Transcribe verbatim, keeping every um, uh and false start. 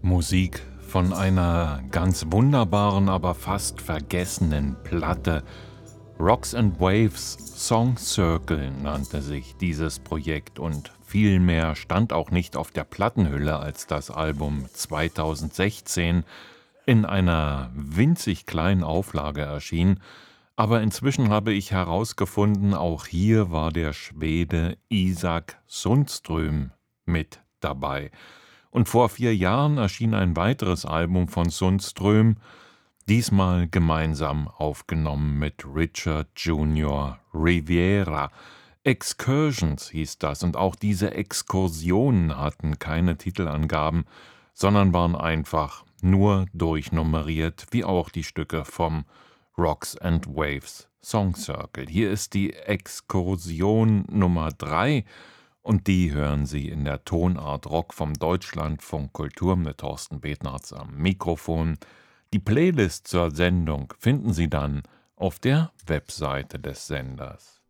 Musik von einer ganz wunderbaren, aber fast vergessenen Platte. Rocks and Waves Song Circle nannte sich dieses Projekt und viel mehr stand auch nicht auf der Plattenhülle, als das Album zweitausendsechzehn in einer winzig kleinen Auflage erschien. Aber inzwischen habe ich herausgefunden, auch hier war der Schwede Isak Sundström mit dabei. Und vor vier Jahren erschien ein weiteres Album von Sundström, diesmal gemeinsam aufgenommen mit Richard Junior Rivera. Excursions hieß das, und auch diese Exkursionen hatten keine Titelangaben, sondern waren einfach nur durchnummeriert, wie auch die Stücke vom Rocks and Waves Song Circle. Hier ist die Exkursion Nummer drei. Und die hören Sie in der Tonart Rock vom Deutschlandfunk Kultur mit Thorsten Betnarz am Mikrofon. Die Playlist zur Sendung finden Sie dann auf der Webseite des Senders.